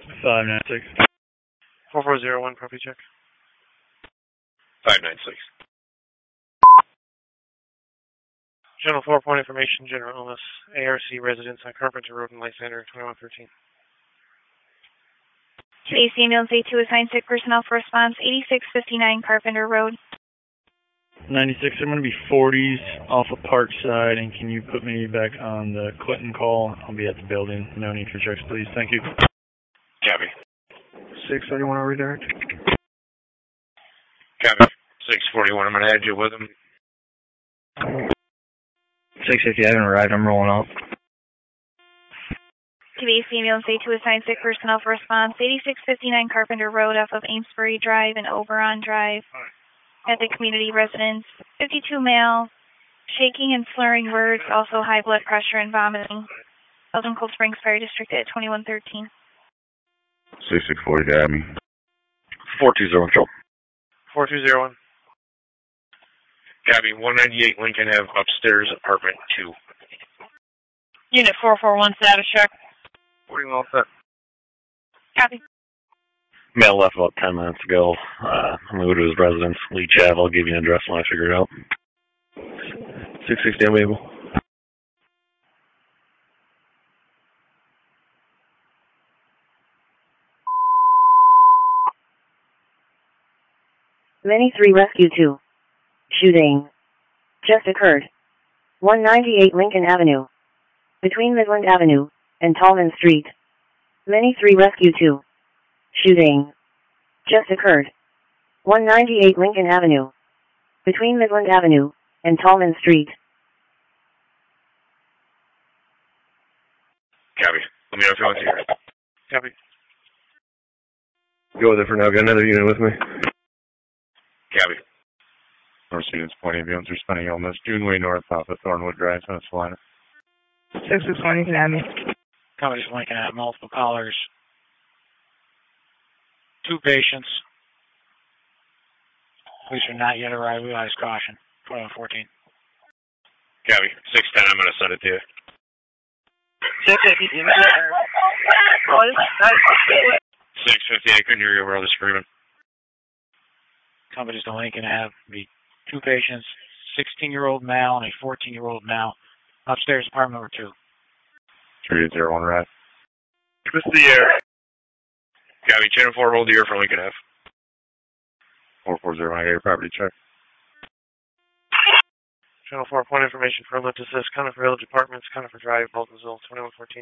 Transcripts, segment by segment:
596. 4401, property check. 596. General 4-point information, General Illness, ARC residence on Carpenter Road in Lysander, 2113. Today's ambulance A2 assigned sick personnel for response 8659 Carpenter Road. 96, I'm going to be 40s off of Parkside, and can you put me back on the Clinton call? I'll be at the building. No need for checks, please. Thank you. Copy. 631, I'll redirect. Copy. 641, I'm going to add you with him. 650, I haven't arrived. I'm rolling off. Today's ambulance A2 assigned sick personnel for response 8659 Carpenter Road off of Amesbury Drive and Oberon Drive. At the community residence, 52 male, shaking and slurring words, also high blood pressure and vomiting. Belgium Cold Springs Fire District at 2113. 6640, got me. 4201, control. 4201. Copy. 198 Lincoln Ave, upstairs, apartment 2. Unit 441, status check. 41 all set. Copy. Mail left about 10 minutes ago. I'm going to go to his residence, Lee Chav. I'll give you an address when I figure it out. 660, I'm able. Many 3 Rescue 2. Shooting just occurred. 198 Lincoln Avenue. Between Midland Avenue and Tallman Street. Many 3 Rescue 2. Shooting just occurred. 198 Lincoln Avenue. Between Midland Avenue and Tallman Street. Copy. Let me know if you want to hear it. Copy. Go with it for now. Got another unit with me. Copy. North students pointing ambulance responding illness. Juneway North off of Thornwood Drive, South Salina. 661, you can have me. Company's Lincoln at multiple callers. 2 patients. Police are not yet arrived. Realize caution. 2114. Copy. 610, I'm going to send it to you. 650, 650, I couldn't hear you over all the screaming. Company's to Lincoln Ave. Be 2 patients, 16-year-old male and a 14-year-old male. Upstairs, apartment number 2. 3801, right. This is the air. Copy. Channel 4, hold the air for Lincoln Ave. 440, I got your property check. Channel 4, point information for alert assist, Conifer Village Apartments, Conifer Drive, Boltonsville, 2114.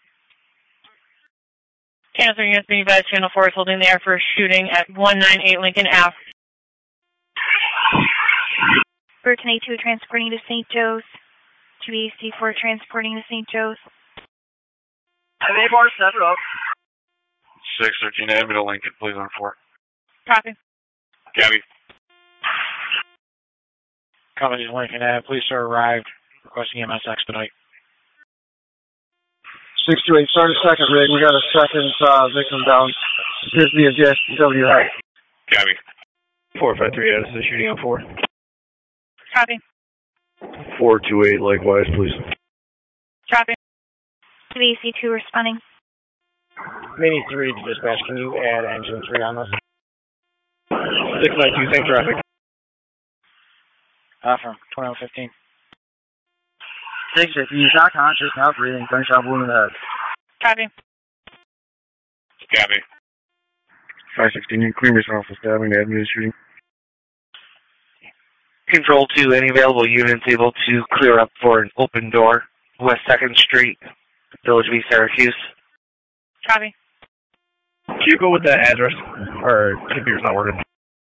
Channel 3 units being advised, Channel 4 is holding the air for a shooting at 198 Lincoln Ave. Burton A2 transporting to St. Joe's. 2AC4 transporting to St. Joe's. MA4, set it up. 613, add me to Lincoln, please, on 4. Copy. Copy. Company's Lincoln Ave. Police are arrived. Requesting EMS expedite. 628, start a second rig. We got a second victim down. Appears to be a JSW. Copy. 453, this is shooting on 4. Copy. 428, likewise, please. Copy. 2AC2 responding. Mini 3 to dispatch. Can you add engine 3 on this? 692, same traffic. From 2115. 650, he's not conscious, not breathing, gunshot wound in the head. Copy. Copy. 516, you clean yourself for stabbing, add me to shooting. Control 2, any available units able to clear up for an open door, West 2nd Street, Village B, Syracuse. Copy. Can you go with that address? Or computer's not working.